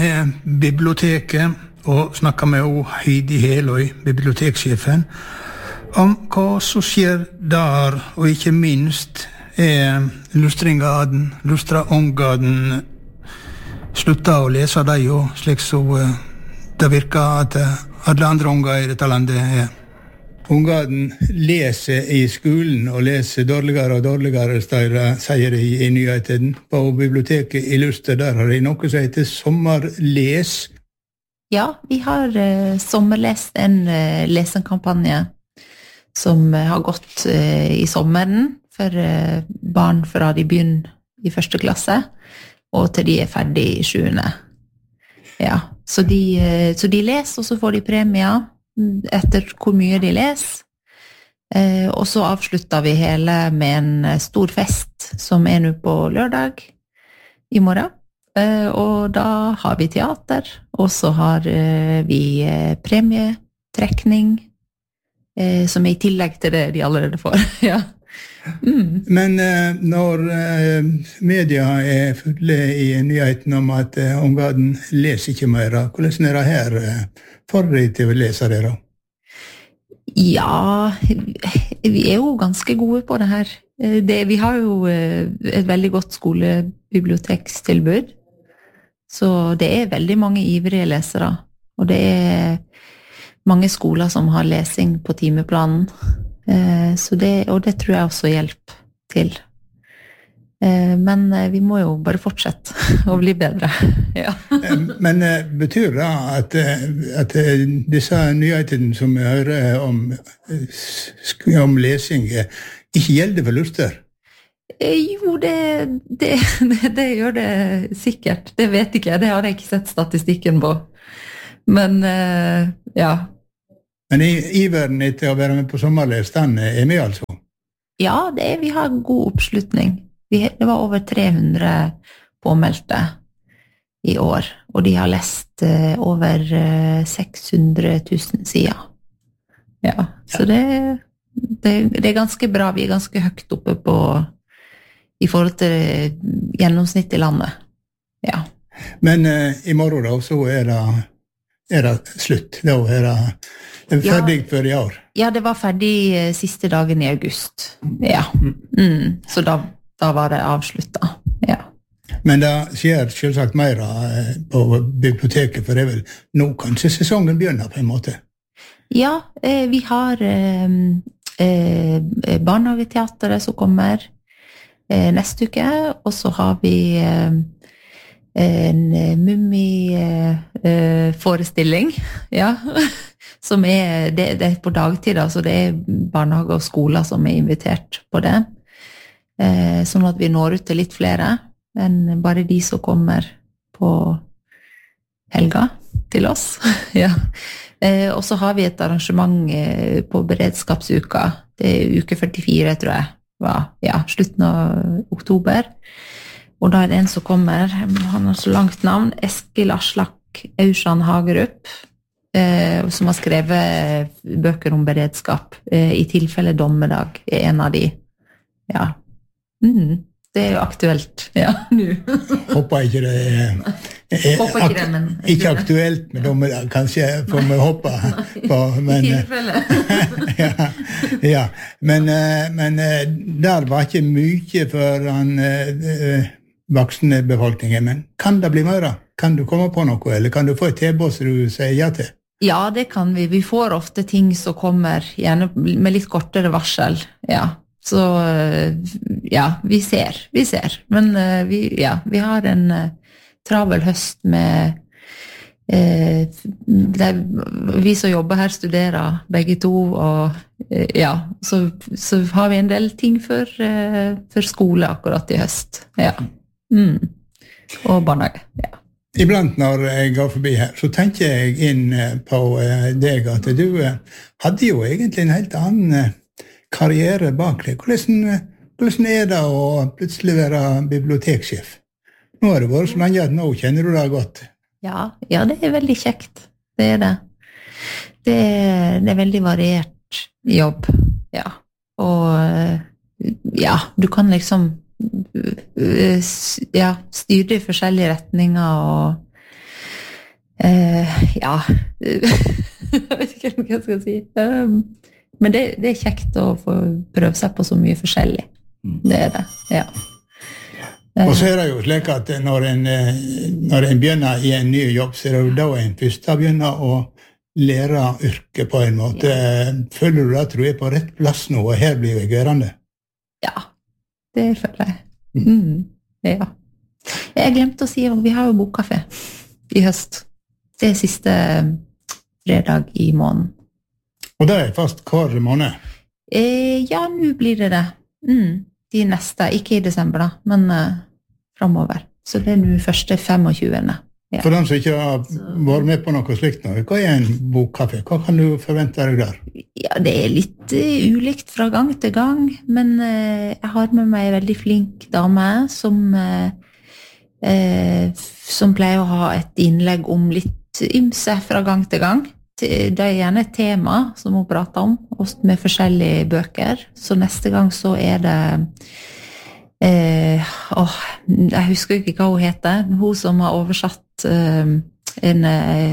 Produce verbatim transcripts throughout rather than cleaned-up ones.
biblioteket og snakket med Heidi Heløy, bibliotekssjefen, om hva som skjer der, og ikke minst er lustringaden, lustraungaden slutta å lese deg jo, slik så det virker at alle andre unger i dette landet er. Ungaden leser i skolen og leser dårligere og dårligere, sier de i nyheten. På biblioteket i Luster, der har de noe som heter sommerles. Ja, vi har uh, sommerlest en uh, lesekampanje som uh, har gått uh, i sommeren for uh, barn fra de begynner i første klasse, og til de er ferdig i sjuende. Ja, så de, uh, så de leser, og så får de premier etter hvor mye de leser. Eh, og så avslutter vi hele med en stor fest som er nå på lørdag i morgen. Eh, og da har vi teater, og så har eh, vi eh, premietrekning, eh, som er i tillegg til det de allerede får. Ja. Mm. Men eh, når eh, media er fulle i nyheten om at eh, ungaden leser ikke mer, hvordan er det her eh, for de til å lese det da? Ja, vi er jo ganske gode på det her. Det, vi har jo et veldig godt skolebibliotekstilbud, så det er veldig mange ivrige lesere, og det er mange skoler som har lesing på timeplanen, så det, og det tror jeg også hjelper til. Men vi må jo bare fortsette å bli bedre. Ja. Men betyr det at, at disse nyhetene som vi hører om, om lesing ikke gjelder for Luster? Jo, det, det, det, det gjør det sikkert. Det vet ikke jeg, det har jeg ikke sett statistikken på. Men ja. Men iveren etter å være med på sommerles, den er med altså? Ja, det er, vi har god oppslutning. Det var over tre hundre påmeldte i år, og de har lest uh, over uh, seks hundre tusen sider. Ja, så det, det, det er ganske bra. Vi er ganske høyt oppe på i forhold til gjennomsnitt i landet. Ja. Men uh, i morgen da, så er det, er det slutt. Da er det, det er ferdig ja, for i år. Ja, det var ferdig uh, siste dagen i august. Ja, mm, så da Da var det avsluttet, ja. Men det skjer selvsagt mer på biblioteket, for det er vel nå kanskje sesongen begynner på en måte? Ja, eh, vi har eh, eh, barnehageteateret som kommer eh, neste uke, og så har vi eh, en mummi-forestilling, eh, ja, som er, det, det er på dagtid, så det er barnehage og skoler som er invitert på det. Sånn at vi når ut til litt flere enn bare de som kommer på helga til oss. Ja. Og så har vi et arrangement på beredskapsuka. Det er uke førtifire, tror jeg. Ja, slutten av oktober. Og da er det en som kommer, han har så langt navn, Eskil Aslak Aursand Hagerup, som har skrevet bøker om beredskap. I tilfelle dommedag er en av de. Ja. Mm, det er jo aktuelt, ja, nu. Håper ikke det er, er Håper ikke, det, men, ikke aktuelt, men dommedag, kanskje får vi håpe på. Men, I tilfelle. ja, ja, men, men der var ikke mye for den voksne befolkningen, men kan det bli mer? Kan du komme på noe, eller kan du få et tilbud som du sier ja til? Ja, det kan vi. Vi får ofte ting som kommer, gjerne med litt kortere varsel, ja. Så ja, vi ser, vi ser. Men uh, vi, ja, vi har en uh, travel høst med uh, der, vi som jobber her studerer begge to, og uh, ja, så, så har vi en del ting for, uh, for skole akkurat i høst. Ja. Mm. Og barnehage, ja. Iblant når jeg går forbi her, så tenker jeg inn på uh, deg at du uh, hadde jo egentlig en helt annen uh, karriere bak deg. Hvordan, hvordan er det å plutselig være biblioteksjef? Nå har det vært så lenge at nå kjenner du det godt. Ja, ja, det er veldig kjekt. Det er det. Det er, det er veldig variert jobb, ja. Og ja, du kan liksom ja, styre i forskjellige retninger og Eh, ja, jeg vet ikke hva jeg skal si. Um, men det, det er kjekt å få prøve seg på så mye forskjellig. Det er det, ja. Og så er det jo slik at når en, når en begynner i en ny jobb, så er det jo da en først begynner å lære yrket på en måte. Ja. Føler du at du er på rett plass nå, og her blir jeg gørende? Ja, det føler jeg. Mm, ja. Jeg glemte å si at vi har jo bokkafé i høst. Det er siste fredag i måneden. Og det er fast hver måned? Eh, ja, nå blir det det. Mm, de neste, ikke i desember da, men uh, fremover. Så det er nå første femogtjuende. Ja. For den som ikke har vært med på noe slikt nå, hva er en bokkafé? Hva kan du forvente deg der? Ja, det er litt uh, ulikt fra gang til gang, men uh, jeg har med meg en veldig flink dame som, uh, uh, som pleier å ha et innlegg om litt ymse fra gang til gang. Det er gjerne et tema som hun prater om, med forskjellige bøker. Så neste gang så er det eh, åh, jeg husker ikke hva hun heter, hun som har oversatt eh, en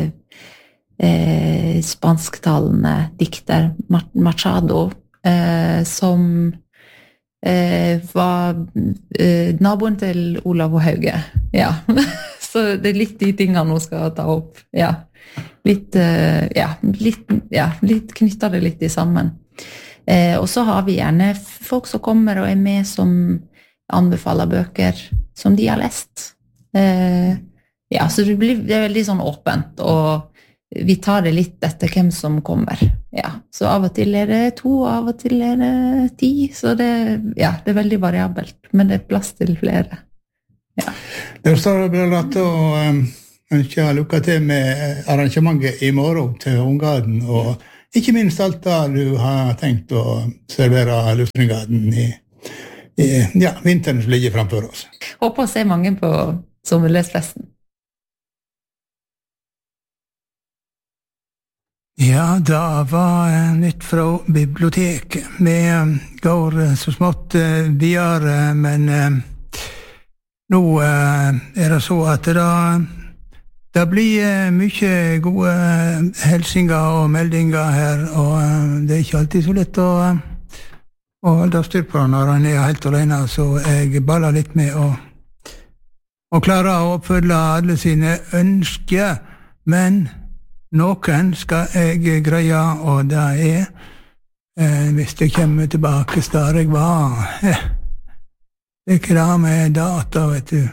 eh, spansktalende dikter, Machado, eh, som eh, var eh, naboen til Olav og Hauge. Ja. Så det er litt de tingene hun skal ta opp, ja. Litt, ja, litt, ja, litt knytter det litt i sammen. Eh, og så har vi gjerne folk som kommer og er med som anbefaler bøker som de har lest. Eh, ja, så det blir det er veldig sånn åpent, og vi tar det litt etter hvem som kommer. Ja, så av og til er det to, av og til er det ti, så det, ja, det er veldig variabelt, men det er plass til flere. Ja. Det står bra rett å um ønsker lykke til med arrangementet i morgen til Unggarden, og ikke minst alt da du har tenkt å servere Lufstringgarden i, i ja, vinteren som ligger framfor oss. Håper å se mange på sommerløsfesten. Ja, da var nytt fra biblioteket. Vi går så smått videre, men nå er det så at det Det blir mye gode helsinger og meldinger her, og det er ikke alltid så lett å, å holde styr på når han er helt alene, så jeg baller litt med å, å klare å oppfylle alle sine ønsker, men noen skal jeg greie, og det er eh, hvis jeg kommer tilbake der jeg var. Det er ikke det med data, vet du.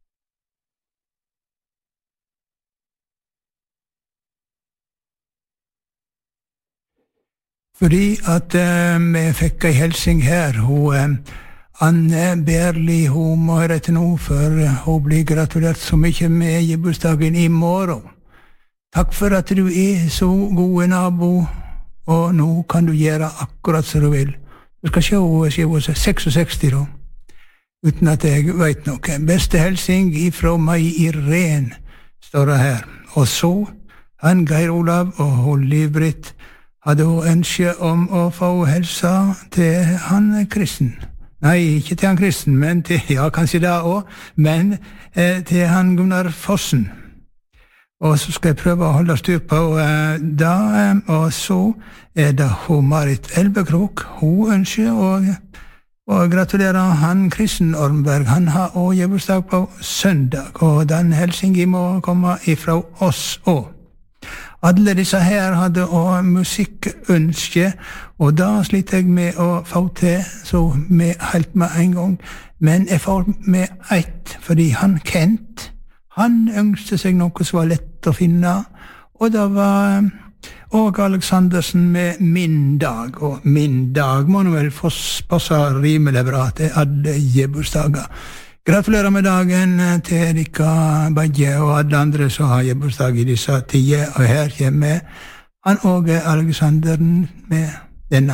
Fordi at uh, vi fikk ei helsing her, hun uh, Anne Berli, hun må høre etter nå, for uh, hun blir gratulert så mye med gebursdagen i morgen. Takk for at du er så god nabo, og nå kan du gjøre akkurat som du vil. Du skal se hun er hun seksogseksti da, uten at jeg vet noe. Beste helsing ifra meg Irene, står det her. Og så, han Geir Olav og hun Liv-Britt, hadde hun ønske om å få helsa til han Kristen. Nei, ikke til han Kristen, men til, ja, kanskje det også, men eh, til han Gunnar Fossen. Og så skal jeg prøve å holde styr på eh, det, eh, og så er det hun Marit Elbekrok. Hun ønsker å, å gratulere han Kristen Ormberg. Han har også gebursdag på søndag, og den helsingen må komme ifra oss også. Alle disse her hadde også musikkønske, og da sliter jeg med å få til, så med helt med en gang. Men jeg får med ett, fordi han Kent, han ønsket seg noe som var lett å finne, og det var Åge Aleksandersen med Min dag, og Min dag må nå vel passe rimelig bra til alle gebursdager. Gratulerer med dagen til dere begge og alle andre som har gebursdag i disse tider, og her kommer han Åge Aleksandersen med denne.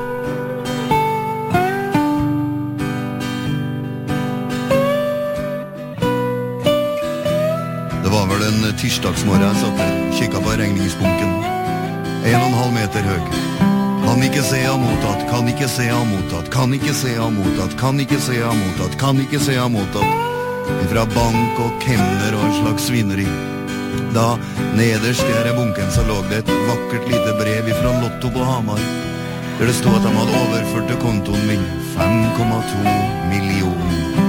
Det var vel en tirsdagsmorgen jeg satt der, kikket på regningsbunken. En og en halv meter høy. Kan ikke se ha mottatt, kan ikke se ha mottatt, kan ikke se ha mottatt, kan ikke se ha mottatt, kan ikke se ha mottatt. Fra bank og kemner og en slags svineri. Da, nederst i denne bunken, så lå det et vakkert lite brev fra Lotto på Hamar, der det stod at de hadde overført til kontoen min fem komma to millioner.